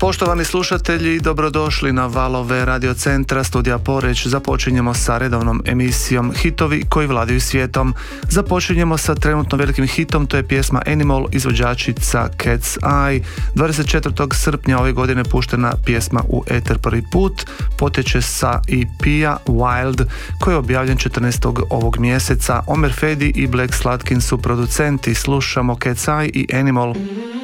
Poštovani slušatelji, dobrodošli na valove Radio Centra Studija Poreć. Započinjemo sa redovnom emisijom Hitovi koji vladaju svijetom. Započinjemo sa trenutno velikim hitom, to je pjesma Animal, izvođačica Cat's Eye. 24. srpnja ove godine puštena pjesma u eter prvi put, potječe sa EP-a Wild koji je objavljen 14. ovog mjeseca. Omer Fedi i Black Slatkin su producenti. Slušamo Cat's Eye i Animal.